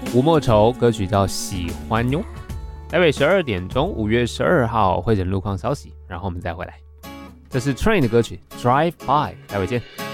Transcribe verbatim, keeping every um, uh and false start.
吴莫愁，歌曲叫《喜欢哟》。台北十二点钟，五月十二号会诊路况消息，然后我们再回来。这是 Train 的歌曲《Drive By》，待会见。